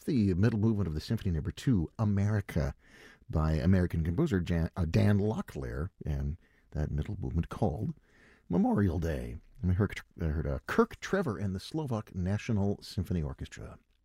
the middle movement of the Symphony Number 2, America, by American composer Dan Locklear, and that middle movement called Memorial Day. And we heard Kirk Trevor and the Slovak National Symphony Orchestra.